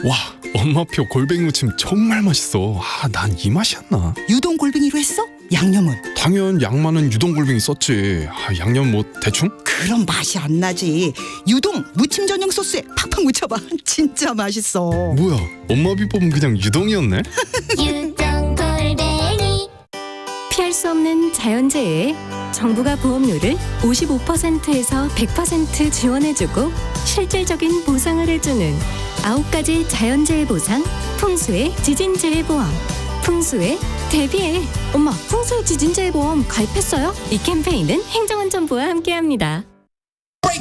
와, 엄마표 골뱅이 무침 정말 맛있어. 난 이 맛이 안 나. 유동 골뱅이로 했어? 양념은? 당연 양 많은 유동 골뱅이 썼지. 양념 뭐 대충? 그럼 맛이 안 나지. 유동 무침 전용 소스에 팍팍 묻혀봐. 진짜 맛있어. 뭐야, 엄마 비법은 그냥 유동이었네? 유동 골뱅이. 피할 수 없는 자연재해에 정부가 보험료를 55%에서 100% 지원해주고 실질적인 보상을 해주는 9가지 자연재해 보상, 풍수의 지진재해보험. 풍수에 대비해. 엄마, 풍수의 지진재해보험 가입했어요? 이 캠페인은 행정안전부와 함께합니다.